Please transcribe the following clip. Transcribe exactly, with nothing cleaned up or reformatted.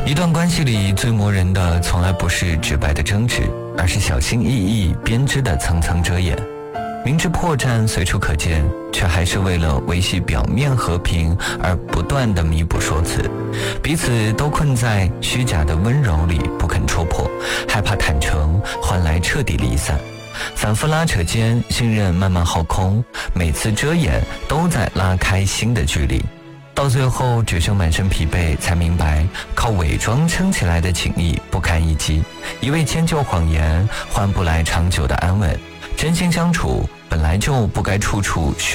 一段关系里最磨人的从来不是直白的争执，而是小心翼翼编织的层层遮掩。明知破绽随处可见，却还是为了维系表面和平而不断的弥补说辞，彼此都困在虚假的温柔里不肯戳破，害怕坦诚换来彻底离散。反复拉扯间，信任慢慢耗空，每次遮掩都在拉开新的距离，到最后只剩满身疲惫，才明白靠伪装撑起来的情谊不堪一击，一味迁就谎言换不来长久的安稳。真心相处本来就不该处处